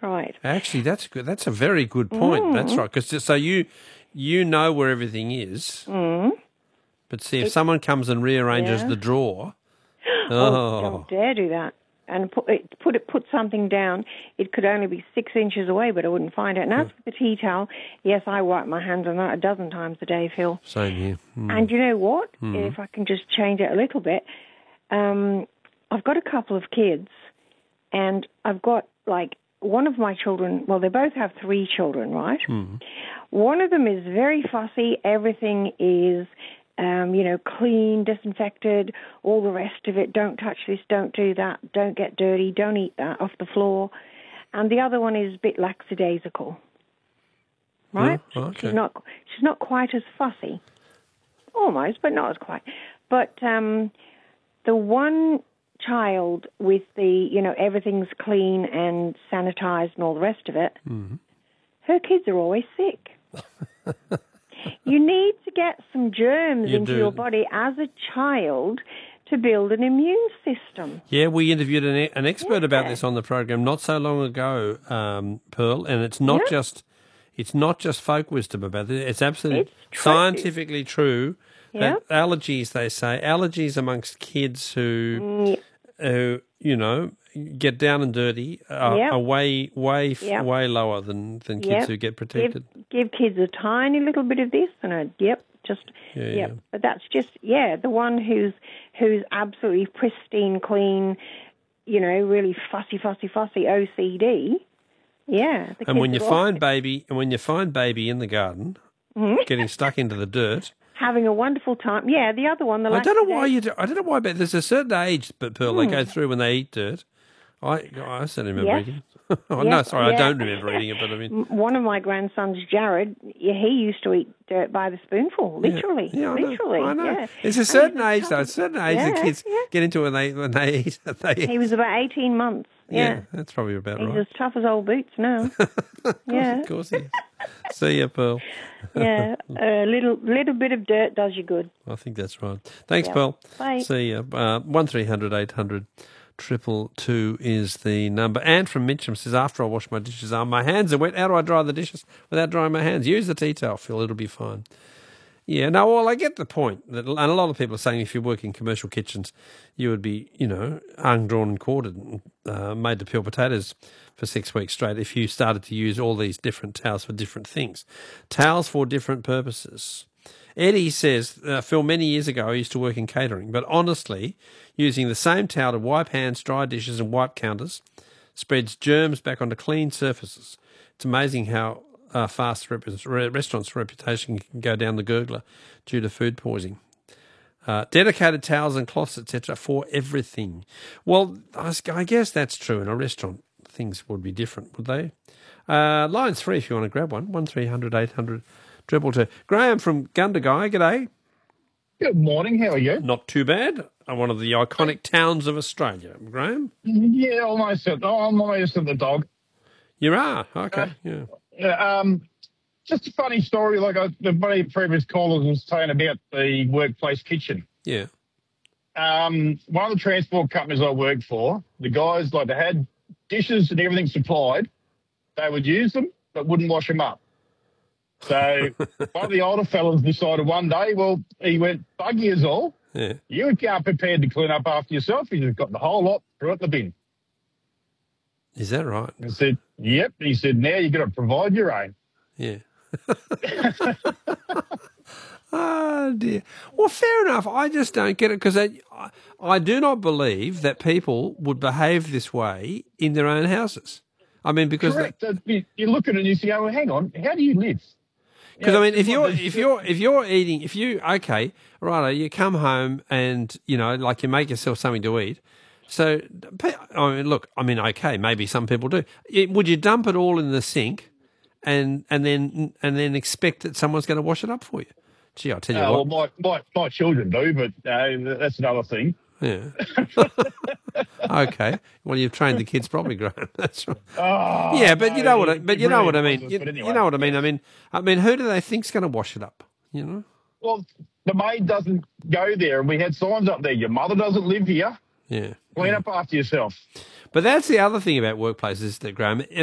Right. Actually, that's good. That's a very good point. That's right. Because so you know where everything is. But see, if someone comes and rearranges the drawer, don't dare do that. And put something down. It could only be 6 inches away, but I wouldn't find it. And as for the tea towel, yes, I wipe my hands on that a dozen times a day, Phil. Same here. And you know what? If I can just change it a little bit, I've got a couple of kids, and I've got, like, one of my children, well, they both have 3 children, right? One of them is very fussy. Everything is, clean, disinfected, all the rest of it. Don't touch this, don't do that, don't get dirty, don't eat that off the floor. And the other one is a bit lackadaisical, right? Okay. She's not quite as fussy. Almost, but not as quite. But the one child with the, everything's clean and sanitized and all the rest of it, her kids are always sick. You need to get some germs into your body as a child to build an immune system. Yeah, we interviewed an expert about this on the program not so long ago, Pearl, and it's not just folk wisdom about it. It's absolutely scientifically true that allergies, they say, allergies amongst kids who get down and dirty are way lower than kids who get protected. Give kids a tiny little bit of this and But that's just the one who's absolutely pristine, clean, really fussy OCD. Yeah. And when you find baby in the garden, getting stuck into the dirt. Having a wonderful time. Yeah, the other one. I don't know why, but there's a certain age, but Pearl, they go through when they eat dirt. I certainly remember eating it. I don't remember eating it, but I mean... One of my grandsons, Jared, he used to eat dirt by the spoonful, literally. Yeah, literally. I know. Yeah. There's a certain age, though. A certain age that kids get into when they eat. He was about 18 months. Yeah, that's probably about right. He's as tough as old boots now. Of course he is. See you, Pearl. Yeah, a little bit of dirt does you good. I think that's right. Thanks, Pearl. Bye. See you. 1300 800 222 is the number. Anne from Mitcham says, after I wash my dishes, my hands are wet. How do I dry the dishes without drying my hands? Use the tea towel, Phil. It'll be fine. Yeah, no, well, I get the point. And a lot of people are saying if you work in commercial kitchens, you would be, hung, drawn and quartered and made to peel potatoes for 6 weeks straight if you started to use all these different towels for different things. Towels for different purposes. Eddie says, Phil, many years ago I used to work in catering, but honestly, using the same towel to wipe hands, dry dishes and wipe counters spreads germs back onto clean surfaces. It's amazing how fast restaurants' reputation can go down the gurgler due to food poisoning. Dedicated towels and cloths, etc., for everything. Well, I guess that's true. In a restaurant, things would be different, would they? Line's free if you want to grab one. 1300 800 222. Graham from Gundagai, g'day. Good morning, how are you? Not too bad. One of the iconic towns of Australia. Graham? Yeah, almost at the dog. You are? Okay, just a funny story, like the one of previous callers was saying about the workplace kitchen. Yeah. One of the transport companies I worked for, the guys, they had dishes and everything supplied. They would use them, but wouldn't wash them up. So one of the older fellas decided one day, he went, buggy is all. Yeah. You can't prepared to clean up after yourself. You just got the whole lot, threw it in the bin. Is that right? I said, yep. He said, now you've got to provide your own. Yeah. Oh, dear. Well, fair enough. I just don't get it because I do not believe that people would behave this way in their own houses. I mean, because... Correct. You look at it and you say, oh, well, hang on, how do you live? Because, I mean, if you're eating, you come home and, you make yourself something to eat. So, okay, maybe some people do. Would you dump it all in the sink and then expect that someone's going to wash it up for you? Gee, I'll tell you what. Well, my children do, but that's another thing. Yeah. Okay. Well, you've trained the kids properly, Graham. That's right. Oh, yeah, but you know what I mean. You know what I mean. Anyway. You know what I mean. I mean, who do they think's going to wash it up? Well, the maid doesn't go there, and we had signs up there. Your mother doesn't live here. Yeah. Clean up after yourself. But that's the other thing about workplaces, that Graham.